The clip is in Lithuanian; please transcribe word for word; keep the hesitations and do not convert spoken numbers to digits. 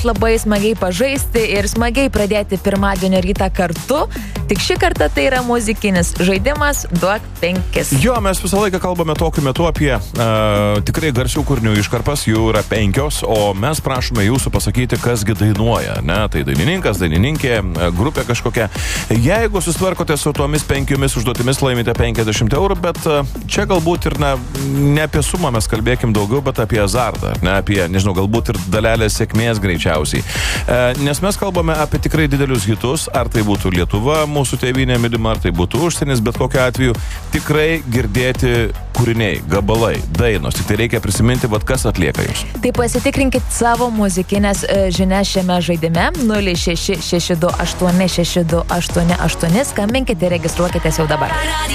labai smagiai pažaisti ir smagiai pradėti pirmadienio rytą kartu. Tik šį kartą tai yra muzikinis žaidimas Duok penkis. Jo, mes visą laiką kalbame tokiu metu apie uh, tikrai garsių kūrinių iškarpas, jų yra penkios, o mes prašome jūsų pasakyti, kasgi dainuoja, ne? Tai dainininkas, dainininkė, grupė kažkokia. Jeigu susitvarkote su tomis penkiomis užduotimis, laimite penkiasdešimt eurų, bet uh, čia galbūt ir ne, ne apie sumą mes kalbėkim daugiau, bet apie azartą, ne apie, nežinau, galbūt ir dalelės sėkmės greičiausiai. Uh, nes mes kalbame apie tikrai didelius hitus, ar tai būtų Lietuva, mūsų tėvynė mylima, ar tai būtų užsienis, bet kokiu atveju tikrai girdėti kūriniai, gabalai, dainos. Tik tai reikia prisiminti, vat kas atlieka jūs. Tai pasitikrinkit savo muzikinės e, žinias šiame žaidime nulis šeši šeši du aštuoni šeši du aštuoni aštuoni, skambinkite ir registruokitės jau dabar.